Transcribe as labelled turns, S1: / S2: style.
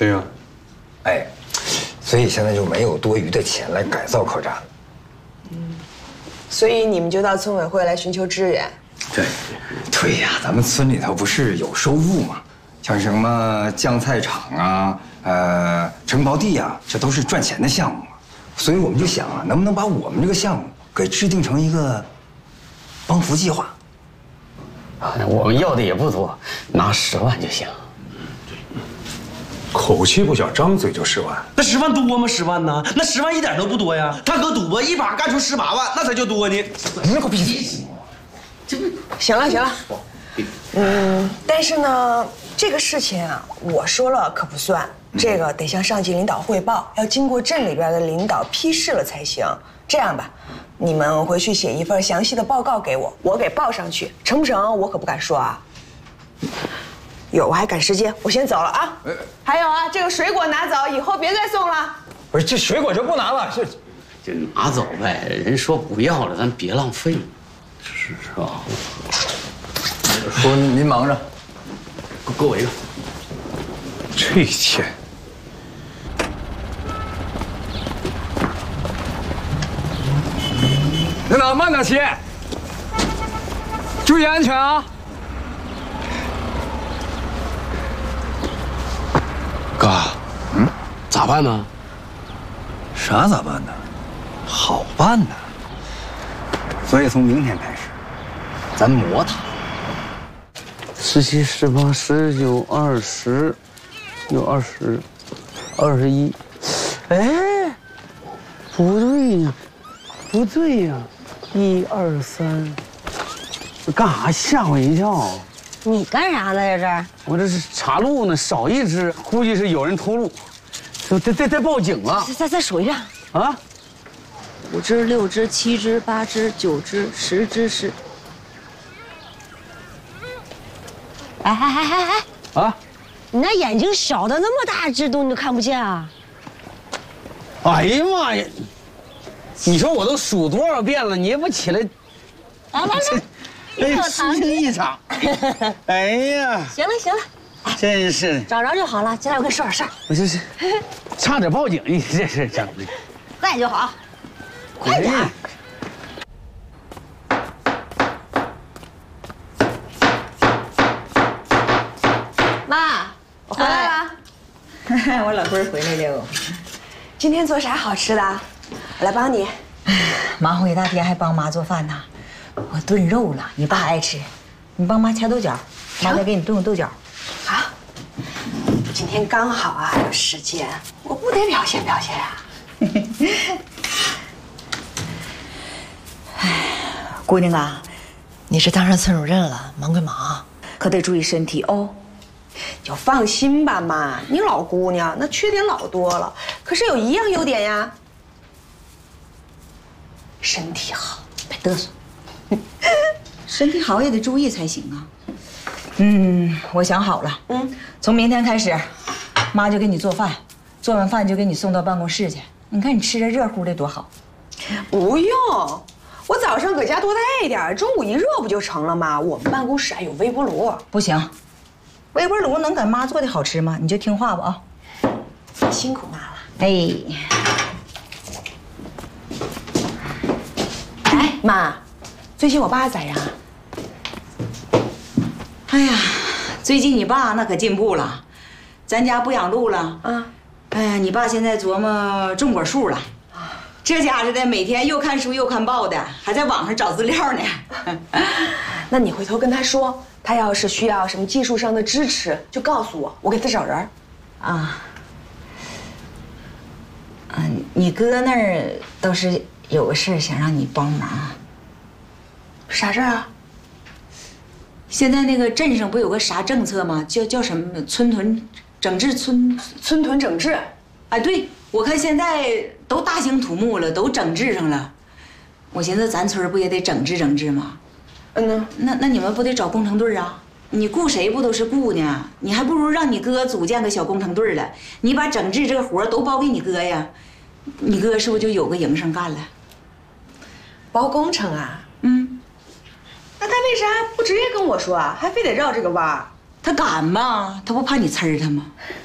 S1: 对呀。
S2: 哎，所以现在就没有多余的钱来改造客栈了。
S3: 所以你们就到村委会来寻求支援。
S2: 对呀，咱们村里头不是有收入吗？像什么酱菜厂啊，承包地啊，这都是赚钱的项目啊。所以我们就想啊，能不能把我们这个项目给制定成一个帮扶计划？
S4: 我们要的也不多，拿10万就行。
S1: 口气不小，张嘴就10万。
S5: 那10万多吗？10万呢？那10万一点都不多呀！他搁赌博一把干出18万，那才叫多呢。
S2: 你给我闭嘴！
S3: 行了，但是呢，这个事情啊，我说了可不算，这个得向上级领导汇报，要经过镇里边的领导批示了才行。这样吧，你们回去写一份详细的报告给我，我给报上去，成不成？我可不敢说啊。我还赶时间，我先走了啊。还有啊，这个水果拿走，以后别再送了。
S2: 不是，这水果就不拿了，
S4: 就拿走呗。人说不要了，咱别浪费。是吧？
S2: 说您忙着，
S4: 给我一个。
S1: 这钱，
S2: 领导慢点骑，注意安全啊！
S4: 哥，咋办呢？
S2: 啥咋办呢？好办呢。所以从明天开始，咱磨它。
S4: 17、18、19、20，有20、21。哎，不对呀，1、2、3，干啥？吓我一跳！
S6: 你干啥呢？在这儿？
S4: 我这是查路呢，少一只，估计是有人偷录，得报警了。
S6: 再数一遍
S4: 啊
S6: ！5只、6只、7只、8只、9只、10只10。哎！
S4: 啊！
S6: 你那眼睛小的那么大只东你都看不见啊？
S4: 哎呀妈呀！你说我都数多少遍了，你也不起来？
S6: 来，
S4: 哎，虚惊一场。哎呀！
S6: 行了，
S4: 真是的，
S6: 找着就好了。进来，我跟你说点事儿。
S4: 我这是差点报警，你这事整的。
S6: 快就好，快点。妈，我回来了。
S3: 我老闺儿回来了。今天做啥好吃的？我来帮你。
S7: 忙活一大天还帮妈做饭呢。我炖肉了，你爸爱吃，你帮妈掐豆角，妈再给你炖个豆角。
S3: 好，今天刚好啊有时间，我不得表现表现呀。
S7: 姑娘啊，你是当上村主任了，忙归忙，可得注意身体哦。
S3: 就放心吧，妈，你老姑娘那缺点老多了，可是有一样优点呀，身体好。
S7: 别嘚瑟，身体好也得注意才行啊。我想好了，从明天开始，妈就给你做饭，做完饭就给你送到办公室去。你看你吃着热乎的多好。
S3: 不用，我早上搁家多带一点，中午一热不就成了吗？我们办公室还有微波炉。
S7: 不行，微波炉能赶妈做的好吃吗？你就听话吧啊！
S3: 辛苦妈了。哎，妈，最近我爸咋样？
S7: 哎呀，最近你爸那可进步了，咱家不养鹿了啊。哎呀，你爸现在琢磨种果树了，这家伙的每天又看书又看报的，还在网上找资料呢。
S3: 那你回头跟他说，他要是需要什么技术上的支持，就告诉我，我给他找人。
S7: 你哥那儿倒是有个事儿想让你帮忙。
S3: 啥事儿啊？
S7: 现在那个镇上不有个啥政策吗？叫什么村屯整治村
S3: 屯整治。
S7: 哎，对，我看现在都大兴土木了，都整治上了。我寻思咱村不也得整治整治吗？那你们不得找工程队啊？你雇谁不都是雇呢？你还不如让你哥组建个小工程队了。你把整治这个活都包给你哥呀，你哥是不是就有个营生干了？
S3: 包工程啊？那他为啥不直接跟我说啊？还非得绕这个弯儿？
S7: 他敢吗？他不怕你呲他吗？